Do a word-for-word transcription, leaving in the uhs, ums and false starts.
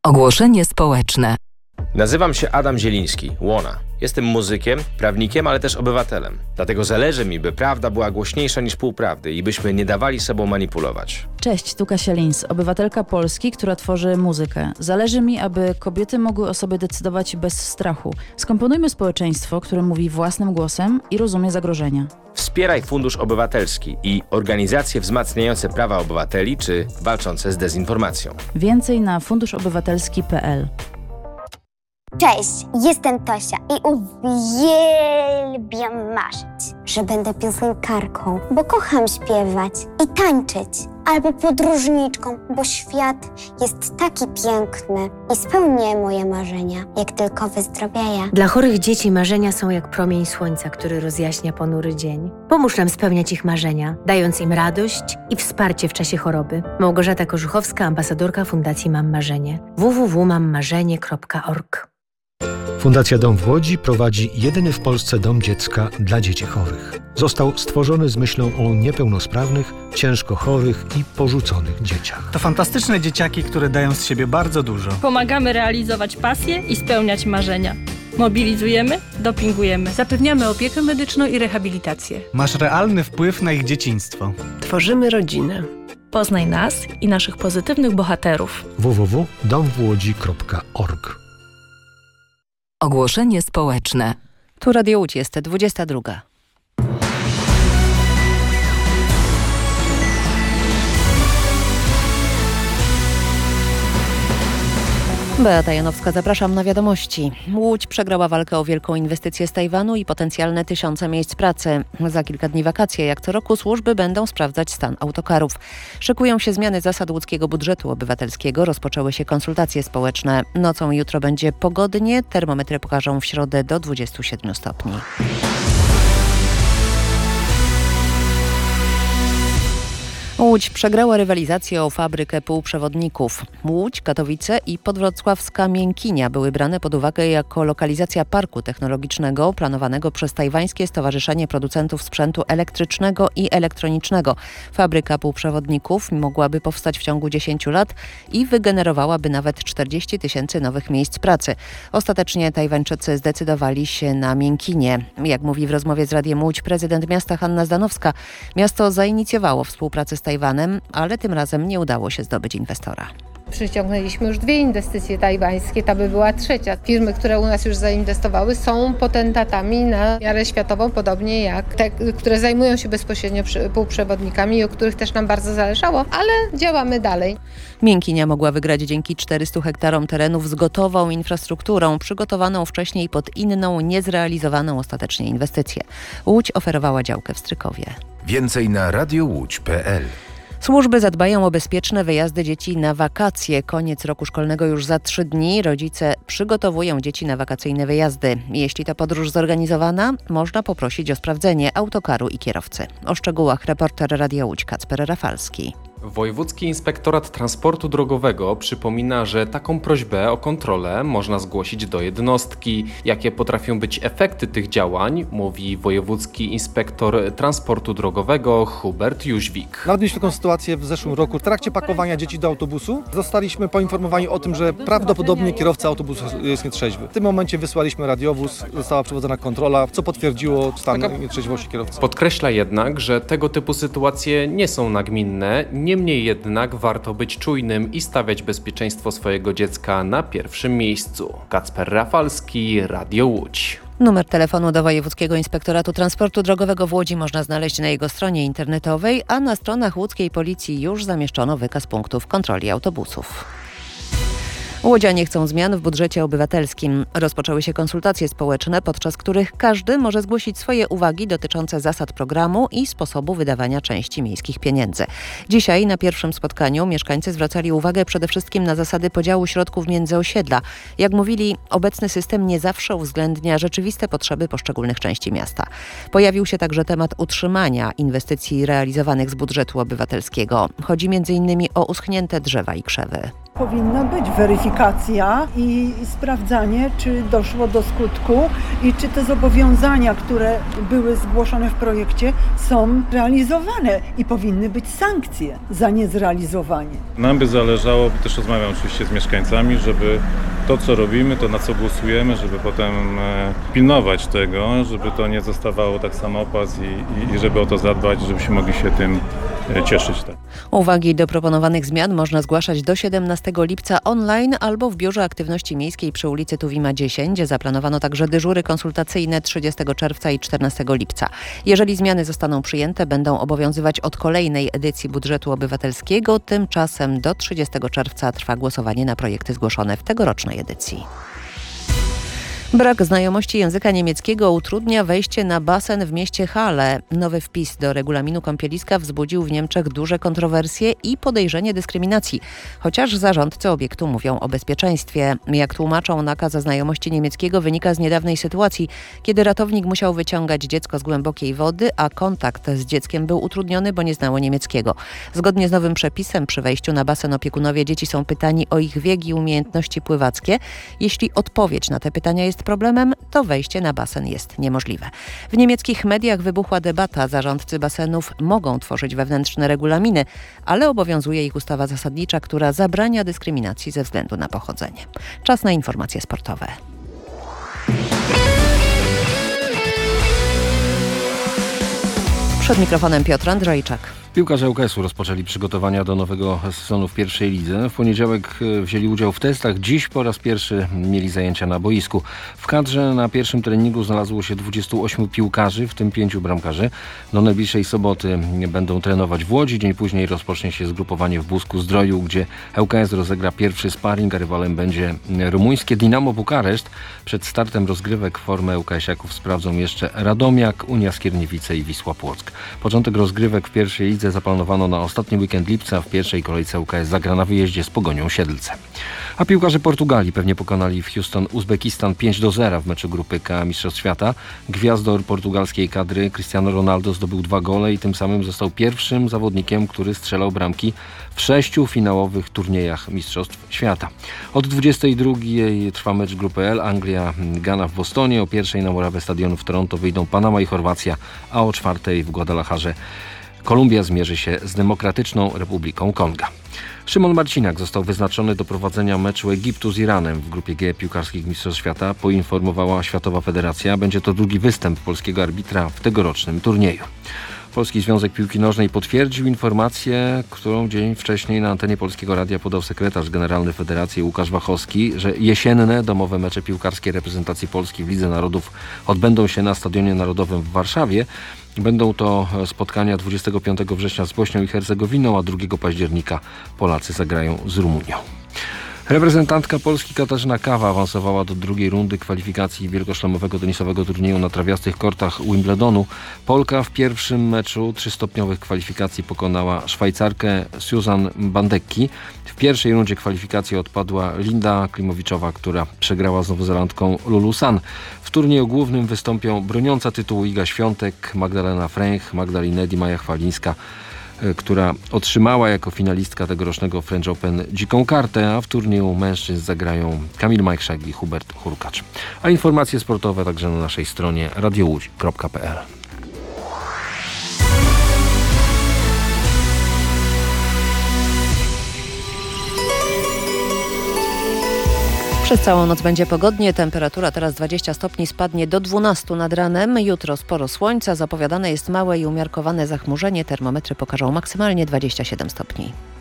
Ogłoszenie społeczne. Nazywam się Adam Zieliński, Łona. Jestem muzykiem, prawnikiem, ale też obywatelem. Dlatego zależy mi, by prawda była głośniejsza niż półprawdy i byśmy nie dawali sobą manipulować. Cześć, tu Kasia Lins, obywatelka Polski, która tworzy muzykę. Zależy mi, aby kobiety mogły o sobie decydować bez strachu. Skomponujmy społeczeństwo, które mówi własnym głosem i rozumie zagrożenia. Wspieraj Fundusz Obywatelski i organizacje wzmacniające prawa obywateli czy walczące z dezinformacją. Więcej na funduszobywatelski kropka p l. Cześć, jestem Tosia i uwielbiam marzyć, że będę piosenkarką, bo kocham śpiewać i tańczyć, albo podróżniczką, bo świat jest taki piękny i spełnię moje marzenia, jak tylko wyzdrowieję. Dla chorych dzieci marzenia są jak promień słońca, który rozjaśnia ponury dzień. Pomóż nam spełniać ich marzenia, dając im radość i wsparcie w czasie choroby. Małgorzata Korzuchowska, ambasadorka Fundacji Mam Marzenie. w w w kropka mam marzenie kropka org. Fundacja Dom w Łodzi prowadzi jedyny w Polsce dom dziecka dla dzieci chorych. Został stworzony z myślą o niepełnosprawnych, ciężko chorych i porzuconych dzieciach. To fantastyczne dzieciaki, które dają z siebie bardzo dużo. Pomagamy realizować pasje i spełniać marzenia. Mobilizujemy, dopingujemy. Zapewniamy opiekę medyczną i rehabilitację. Masz realny wpływ na ich dzieciństwo. Tworzymy rodzinę. Poznaj nas i naszych pozytywnych bohaterów. w w w kropka dom w łodzi kropka org. Ogłoszenie społeczne. Tu Radio Łódź, jest dwudziesta druga. Beata Janowska, zapraszam na wiadomości. Łódź przegrała walkę o wielką inwestycję z Tajwanu i potencjalne tysiące miejsc pracy. Za kilka dni wakacje, jak co roku, służby będą sprawdzać stan autokarów. Szykują się zmiany zasad łódzkiego budżetu obywatelskiego. Rozpoczęły się konsultacje społeczne. Nocą jutro będzie pogodnie. Termometry pokażą w środę do dwudziestu siedmiu stopni. Łódź przegrała rywalizację o fabrykę półprzewodników. Łódź, Katowice i podwrocławska Miękinia były brane pod uwagę jako lokalizacja parku technologicznego planowanego przez Tajwańskie Stowarzyszenie Producentów Sprzętu Elektrycznego i Elektronicznego. Fabryka półprzewodników mogłaby powstać w ciągu dziesięciu lat i wygenerowałaby nawet czterdzieści tysięcy nowych miejsc pracy. Ostatecznie Tajwańczycy zdecydowali się na Miękinię. Jak mówi w rozmowie z Radiem Łódź prezydent miasta Hanna Zdanowska, miasto zainicjowało współpracę z Tajwanem, ale tym razem nie udało się zdobyć inwestora. Przyciągnęliśmy już dwie inwestycje tajwańskie, ta by była trzecia. Firmy, które u nas już zainwestowały, są potentatami na miarę światową, podobnie jak te, które zajmują się bezpośrednio półprzewodnikami i o których też nam bardzo zależało, ale działamy dalej. Miękinia mogła wygrać dzięki czterystu hektarom terenów z gotową infrastrukturą, przygotowaną wcześniej pod inną, niezrealizowaną ostatecznie inwestycję. Łódź oferowała działkę w Strykowie. Więcej na radiowódź kropka p l. Służby zadbają o bezpieczne wyjazdy dzieci na wakacje. Koniec roku szkolnego już za trzy dni. Rodzice przygotowują dzieci na wakacyjne wyjazdy. Jeśli to podróż zorganizowana, można poprosić o sprawdzenie autokaru i kierowcy. O szczegółach reporter Radia Łódź Kacper Rafalski. Wojewódzki Inspektorat Transportu Drogowego przypomina, że taką prośbę o kontrolę można zgłosić do jednostki. Jakie potrafią być efekty tych działań, mówi Wojewódzki Inspektor Transportu Drogowego Hubert Jóźwik. Nawet mieliśmy taką sytuację w zeszłym roku. W trakcie pakowania dzieci do autobusu zostaliśmy poinformowani o tym, że prawdopodobnie kierowca autobusu jest nietrzeźwy. W tym momencie wysłaliśmy radiowóz, została przeprowadzona kontrola, co potwierdziło stan nietrzeźwości kierowcy. Podkreśla jednak, że tego typu sytuacje nie są nagminne. Niemniej jednak warto być czujnym i stawiać bezpieczeństwo swojego dziecka na pierwszym miejscu. Kacper Rafalski, Radio Łódź. Numer telefonu do Wojewódzkiego Inspektoratu Transportu Drogowego w Łodzi można znaleźć na jego stronie internetowej, a na stronach łódzkiej policji już zamieszczono wykaz punktów kontroli autobusów. Łodzianie chcą zmian w budżecie obywatelskim. Rozpoczęły się konsultacje społeczne, podczas których każdy może zgłosić swoje uwagi dotyczące zasad programu i sposobu wydawania części miejskich pieniędzy. Dzisiaj na pierwszym spotkaniu mieszkańcy zwracali uwagę przede wszystkim na zasady podziału środków między osiedla. Jak mówili, obecny system nie zawsze uwzględnia rzeczywiste potrzeby poszczególnych części miasta. Pojawił się także temat utrzymania inwestycji realizowanych z budżetu obywatelskiego. Chodzi między innymi o uschnięte drzewa i krzewy. Powinna być weryfikacja i sprawdzanie, czy doszło do skutku i czy te zobowiązania, które były zgłoszone w projekcie, są realizowane i powinny być sankcje za niezrealizowanie. Nam by zależało, też rozmawiam oczywiście z mieszkańcami, żeby to, co robimy, to na co głosujemy, żeby potem pilnować tego, żeby to nie zostawało tak samopas i, i, i żeby o to zadbać, żebyśmy mogli się tym cieszyć. Tak. Uwagi do proponowanych zmian można zgłaszać do siedemnastego lipca online albo w Biurze Aktywności Miejskiej przy ulicy Tuwima dziesięć. Zaplanowano także dyżury konsultacyjne trzydziestego czerwca i czternastego lipca. Jeżeli zmiany zostaną przyjęte, będą obowiązywać od kolejnej edycji budżetu obywatelskiego. Tymczasem do trzydziestego czerwca trwa głosowanie na projekty zgłoszone w tegorocznej edycji. Brak znajomości języka niemieckiego utrudnia wejście na basen w mieście Halle. Nowy wpis do regulaminu kąpieliska wzbudził w Niemczech duże kontrowersje i podejrzenie dyskryminacji, chociaż zarządcy obiektu mówią o bezpieczeństwie. Jak tłumaczą, nakaz znajomości niemieckiego wynika z niedawnej sytuacji, kiedy ratownik musiał wyciągać dziecko z głębokiej wody, a kontakt z dzieckiem był utrudniony, bo nie znało niemieckiego. Zgodnie z nowym przepisem przy wejściu na basen opiekunowie dzieci są pytani o ich wiek i umiejętności pływackie. Jeśli odpowiedź na te pytania jest problemem, to wejście na basen jest niemożliwe. W niemieckich mediach wybuchła debata. Zarządcy basenów mogą tworzyć wewnętrzne regulaminy, ale obowiązuje ich ustawa zasadnicza, która zabrania dyskryminacji ze względu na pochodzenie. Czas na informacje sportowe. Przed mikrofonem Piotr Andrzejczak. Piłkarze U K S-u rozpoczęli przygotowania do nowego sezonu w pierwszej lidze. W poniedziałek wzięli udział w testach. Dziś po raz pierwszy mieli zajęcia na boisku. W kadrze na pierwszym treningu znalazło się dwudziestu ośmiu piłkarzy, w tym pięciu bramkarzy. Do najbliższej soboty będą trenować w Łodzi. Dzień później rozpocznie się zgrupowanie w Busku-Zdroju, gdzie U K S rozegra pierwszy sparring, a rywalem będzie rumuńskie Dinamo Bukareszt. Przed startem rozgrywek formę U K S-iaków sprawdzą jeszcze Radomiak, Unia Skierniewice i Wisła Płock. Początek rozgrywek w pierwszej lidze zaplanowano na ostatni weekend lipca. W pierwszej kolejce U K S zagra na wyjeździe z Pogonią Siedlce. A piłkarze Portugalii pewnie pokonali w Houston Uzbekistan pięć do zera w meczu grupy K Mistrzostw Świata. Gwiazdor portugalskiej kadry Cristiano Ronaldo zdobył dwa gole i tym samym został pierwszym zawodnikiem, który strzelał bramki w sześciu finałowych turniejach Mistrzostw Świata. Od dwudziestej drugiej trwa mecz grupy L. Anglia, Gana w Bostonie. O pierwszej na murawę stadionu w Toronto wyjdą Panama i Chorwacja, a o czwartej w Guadalajarze Kolumbia zmierzy się z Demokratyczną Republiką Konga. Szymon Marciniak został wyznaczony do prowadzenia meczu Egiptu z Iranem w grupie G piłkarskich Mistrzostw Świata, poinformowała Światowa Federacja. Będzie to drugi występ polskiego arbitra w tegorocznym turnieju. Polski Związek Piłki Nożnej potwierdził informację, którą dzień wcześniej na antenie Polskiego Radia podał sekretarz generalny Federacji Łukasz Wachowski, że jesienne domowe mecze piłkarskie reprezentacji Polski w Lidze Narodów odbędą się na Stadionie Narodowym w Warszawie. Będą to spotkania dwudziestego piątego września z Bośnią i Hercegowiną, a drugiego października Polacy zagrają z Rumunią. Reprezentantka Polski Katarzyna Kawa awansowała do drugiej rundy kwalifikacji wielkoszlemowego tenisowego turnieju na trawiastych kortach Wimbledonu. Polka w pierwszym meczu trzystopniowych kwalifikacji pokonała Szwajcarkę Susan Bandecki. W pierwszej rundzie kwalifikacji odpadła Linda Klimowiczowa, która przegrała z Nowozelandką Lulu San. W turnieju głównym wystąpią broniąca tytułu Iga Świątek, Magdalena Fręch, Magdalena i Maja Chwalińska, która otrzymała jako finalistka tegorocznego French Open dziką kartę, a w turnieju mężczyzn zagrają Kamil Majchrzak i Hubert Hurkacz. A informacje sportowe także na naszej stronie radio łódź kropka p l. Przez całą noc będzie pogodnie, temperatura teraz dwadzieścia stopni, spadnie do dwunastu nad ranem. Jutro sporo słońca, zapowiadane jest małe i umiarkowane zachmurzenie, termometry pokażą maksymalnie dwadzieścia siedem stopni.